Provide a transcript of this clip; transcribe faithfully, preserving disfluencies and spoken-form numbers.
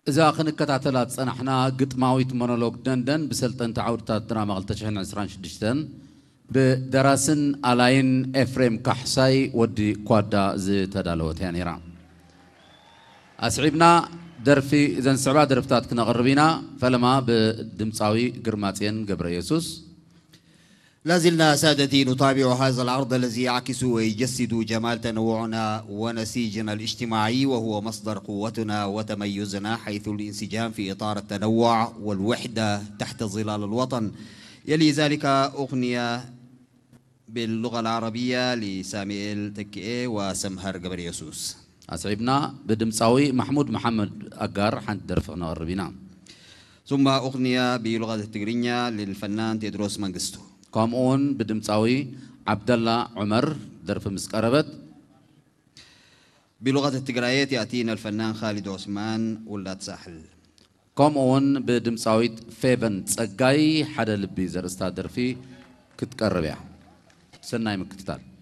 إذا خنك كتعتلات صنحنا قطماويت مونولوج دندن بسلطنة عودة دراما غلطشحن عسران شدشتن بدراسن ألاين إفريم كحساي ودي كوادا زي تدالوت يعني رام أسعبنا درفي إذا سبعة درفتات كنا غربينا فلما بدمصاوي قرماتين قبر يسوس. لازلنا سادتي نتابع هذا العرض الذي يعكس ويجسد جمال تنوعنا ونسيجنا الاجتماعي وهو مصدر قوتنا وتميزنا حيث الانسجام في إطار التنوع والوحدة تحت ظلال الوطن. يلي ذلك أغنية باللغة العربية لساميل تكئي وسمهر قبر يسوس. أسعبنا بدمصاوي محمود محمد أقار حنت درفنا غربينا. ثم أغنية بلغة التجرينية للفنان تيدروس مانغستو. كامون بدمصاوي عبد الله عمر درف مسقربت. بلغة التجرايات يأتينا الفنان خالد عثمان ولاد ساحل. كامون بدمصاوي فيبن تسقاي حدا لبي زر استاد درفي كتقرب يا سناي مكتتال.